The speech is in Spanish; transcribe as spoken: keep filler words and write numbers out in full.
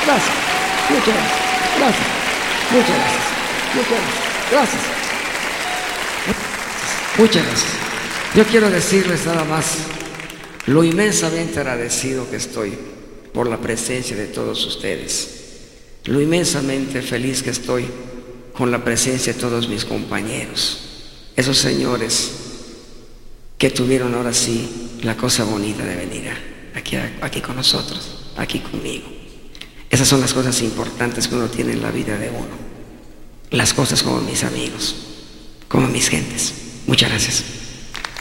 Gracias. Muchas gracias. Gracias. Muchas gracias. Muchas gracias. Gracias. Muchas gracias. Yo quiero decirles nada más lo inmensamente agradecido que estoy por la presencia de todos ustedes. Lo inmensamente feliz que estoy con la presencia de todos mis compañeros. Esos señores que tuvieron ahora sí la cosa bonita de venir aquí, aquí con nosotros, aquí conmigo. Esas son las cosas importantes que uno tiene en la vida de uno. Las cosas como mis amigos, como mis gentes. Muchas gracias.